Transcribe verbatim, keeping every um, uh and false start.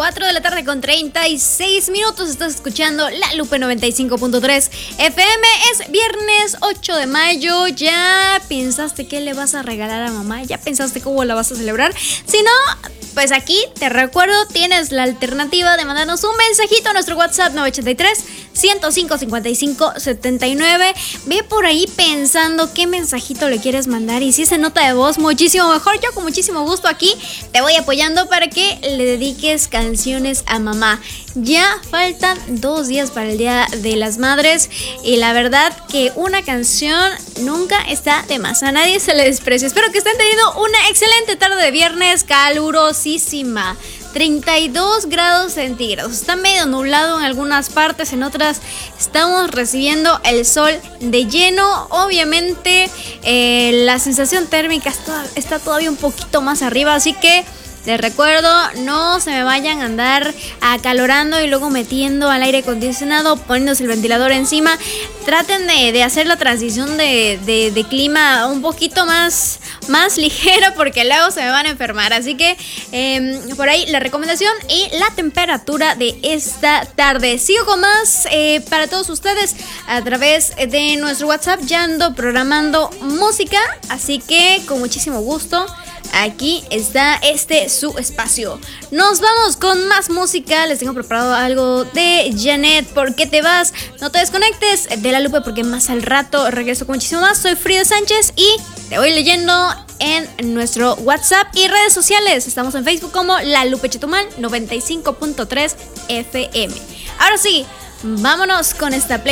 cuatro de la tarde con treinta y seis minutos. Estás escuchando La Lupe noventa y cinco punto tres F M. Es viernes ocho de mayo. ¿Ya pensaste qué le vas a regalar a mamá? ¿Ya pensaste cómo la vas a celebrar? Si no, pues aquí te recuerdo, tienes la alternativa de mandarnos un mensajito a nuestro WhatsApp nueve ocho tres, ciento cinco, cincuenta y cinco, setenta y nueve. Ve por ahí pensando qué mensajito le quieres mandar, y si se nota de voz, muchísimo mejor. Yo con muchísimo gusto aquí te voy apoyando para que le dediques canciones a mamá. Ya faltan dos días para el Día de las Madres y la verdad que una canción nunca está de más. A nadie se le desprecia. Espero que estén teniendo una excelente tarde de viernes, calurosísima. treinta y dos grados centígrados. Está medio nublado en algunas partes, en otras estamos recibiendo el sol de lleno. Obviamente eh, la sensación térmica está, está todavía un poquito más arriba, así que les recuerdo, no se me vayan a andar acalorando y luego metiendo al aire acondicionado, poniéndose el ventilador encima. Traten de, de hacer la transición de, de, de clima un poquito más, más ligera, porque luego se me van a enfermar. Así que eh, por ahí la recomendación y la temperatura de esta tarde. Sigo con más eh, para todos ustedes a través de nuestro WhatsApp. Ya ando programando música, así que con muchísimo gusto aquí está este su espacio. Nos vamos con más música. Les tengo preparado algo de Janet. ¿Por qué te vas? No te desconectes de La Lupe, porque más al rato regreso con muchísimo más. Soy Frida Sánchez y te voy leyendo en nuestro WhatsApp y redes sociales. Estamos en Facebook como La Lupe Chetumal noventa y cinco punto tres F M. Ahora sí, vámonos con esta play.